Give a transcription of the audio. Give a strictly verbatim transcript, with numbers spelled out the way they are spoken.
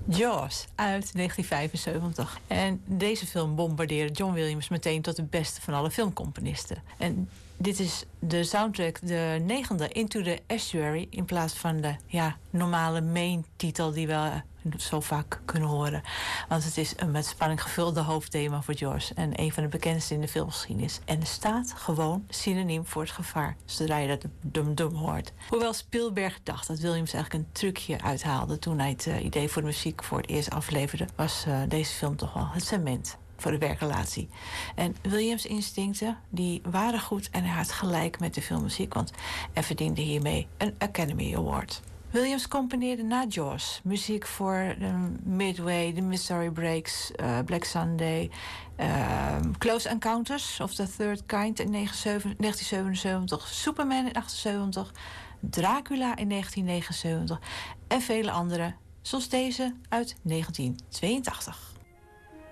Jaws uit negentien vijfenzeventig. En deze film bombardeerde John Williams meteen tot de beste van alle filmcomponisten. En dit is de soundtrack, de negende, Into the Estuary, in plaats van de ja, normale main-titel die we zo vaak kunnen horen. Want het is een met spanning gevulde hoofdthema voor Jaws en een van de bekendste in de filmgeschiedenis. En er staat gewoon synoniem voor het gevaar, zodra je dat dum-dum hoort. Hoewel Spielberg dacht dat Williams eigenlijk een trucje uithaalde toen hij het uh, idee voor de muziek voor het eerst afleverde, was uh, deze film toch wel het cement voor de werkrelatie. En Williams' instincten die waren goed en hij had gelijk met de filmmuziek, want hij verdiende hiermee een Academy Award. Williams componeerde na Jaws muziek voor um, Midway, The Missouri Breaks, uh, Black Sunday, uh, Close Encounters of the Third Kind in negentien zevenenzeventig, Superman in achtenzeventig, Dracula in negentien negenenzeventig en vele andere, zoals deze uit negentien tweeëntachtig.